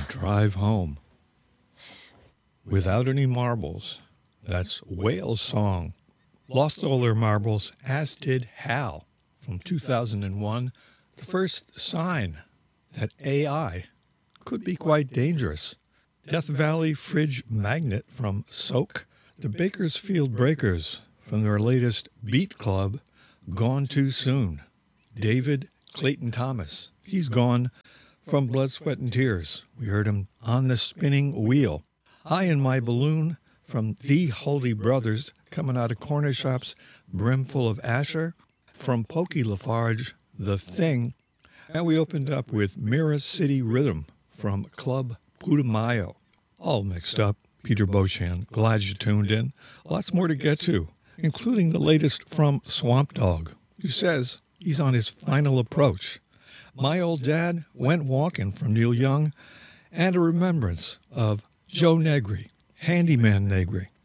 The Drive Home. Without Any Marbles. That's Whale's song. Lost all their marbles, as did Hal from 2001. The first sign that AI could be quite dangerous. Death Valley Fridge Magnet from Soak. The Bakersfield Breakers from their latest Beat Club, Gone Too Soon. David Clayton Thomas. He's gone from Blood, Sweat, and Tears. We heard him on the spinning wheel. High in My Balloon from The Holy Brothers, coming out of corner shops, brimful of Asher. From Pokey Lafarge, The Thing. And we opened up with Mirror City Rhythm from Club Putumayo. All mixed up. Peter Beauchamp, glad you tuned in. Lots more to get to, including the latest from Swamp Dogg, who says he's on his final approach. My Old Dad Went Walking from Neil Young, and a remembrance of Joe Negri, Handyman Negri.